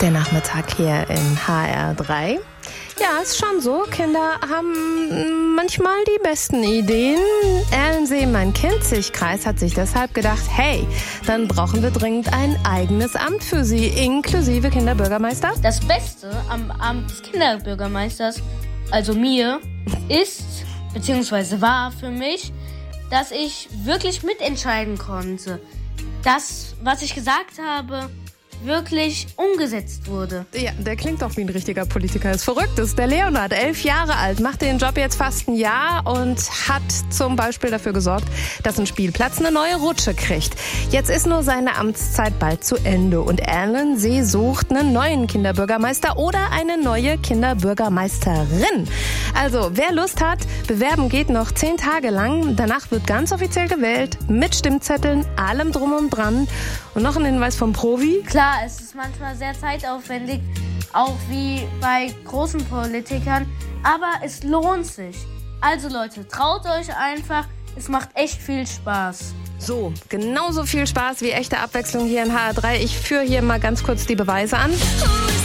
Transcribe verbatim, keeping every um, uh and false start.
Der Nachmittag hier in H R drei. Ja, ist schon so. Kinder haben manchmal die besten Ideen. Erlensee im Main-Kinzig-Kreis hat sich deshalb gedacht, hey, dann brauchen wir dringend ein eigenes Amt für sie, inklusive Kinderbürgermeister. Das Beste am Amt des Kinderbürgermeisters, also mir, ist, beziehungsweise war für mich, dass ich wirklich mitentscheiden konnte. Das, was ich gesagt habe, wirklich umgesetzt wurde. Ja, der klingt doch wie ein richtiger Politiker. Ist verrückt. Das ist der Leonhard, elf Jahre alt, macht den Job jetzt fast ein Jahr und hat zum Beispiel dafür gesorgt, dass ein Spielplatz eine neue Rutsche kriegt. Jetzt ist nur seine Amtszeit bald zu Ende und Erlensee sucht einen neuen Kinderbürgermeister oder eine neue Kinderbürgermeisterin. Also, wer Lust hat, bewerben geht noch zehn Tage lang. Danach wird ganz offiziell gewählt, mit Stimmzetteln, allem drum und dran. Und noch ein Hinweis vom Profi. Klar, es ist manchmal sehr zeitaufwendig, auch wie bei großen Politikern, aber es lohnt sich. Also Leute, traut euch einfach, es macht echt viel Spaß. So, genauso viel Spaß wie echte Abwechslung hier in H R drei. Ich führe hier mal ganz kurz die Beweise an.